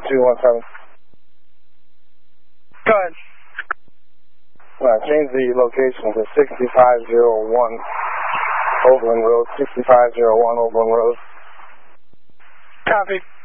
217. Go ahead. Change the location to 6501 Oakland Road, 6501 Oakland Road. Copy.